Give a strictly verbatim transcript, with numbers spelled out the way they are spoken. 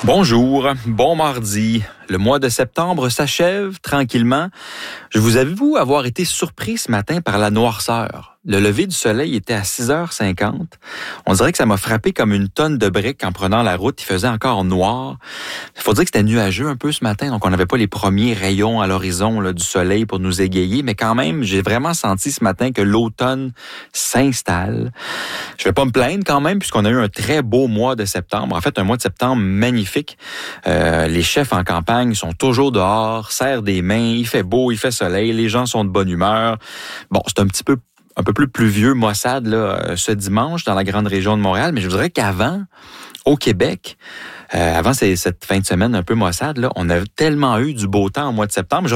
Bonjour, bon mardi. Le mois de septembre s'achève tranquillement. Je vous avoue avoir été surpris ce matin par la noirceur. Le lever du soleil était à six heures cinquante. On dirait que ça m'a frappé comme une tonne de briques en prenant la route. Il faisait encore noir. Il faut dire que c'était nuageux un peu ce matin, donc on n'avait pas les premiers rayons à l'horizon là, du soleil pour nous égayer, mais quand même, j'ai vraiment senti ce matin que l'automne s'installe. Je vais pas me plaindre quand même, puisqu'on a eu un très beau mois de septembre. En fait, un mois de septembre magnifique. Euh, les chefs en campagne sont toujours dehors, serrent des mains, il fait beau, il fait soleil, les gens sont de bonne humeur. Bon, c'est un petit peu un peu plus pluvieux, maussade, là, ce dimanche dans la grande région de Montréal, mais je voudrais qu'avant, au Québec, euh, avant cette fin de semaine un peu maussade, là, on a tellement eu du beau temps au mois de septembre.